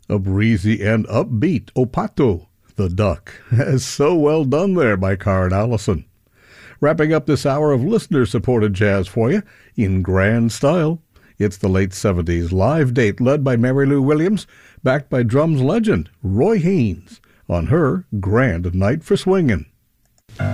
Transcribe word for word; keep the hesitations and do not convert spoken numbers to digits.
A breezy and upbeat O Pato, the duck. So well done there by Card Allison. Wrapping up this hour of listener-supported jazz for you in grand style. It's the late seventies live date led by Mary Lou Williams, backed by drums legend Roy Haynes on her Grand Night for Swingin'.